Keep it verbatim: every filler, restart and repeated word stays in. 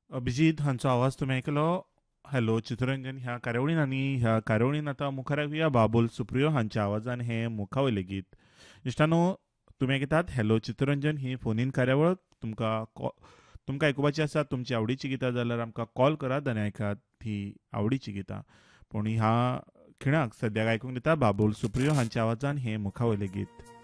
अभिजित हांचो आवाज तुमी आयकलो. हॅलो चित्ररंजन ह्या कार्यावळीन आनी ह्या कार्यावळीन आतां मुखार येवया बाबूल सुप्रियो हांच्या आवाजान हें मुखावयलें गीत. इश्टानो, तुमी आयकतात hello Chitraranjan he phone in कार्यावळ. तुमकां कॉ तुमकां आयकुपाची आसा तुमची आवडीची गितां जाल्यार आमकां कॉल करात आनी आयकात ही आवडीची गितां. पूण ह्या खिणाक सद्याक आयकूंक दिता बाबूल सुप्रियो हांच्या आवाजान हें मुखावयलें गीत.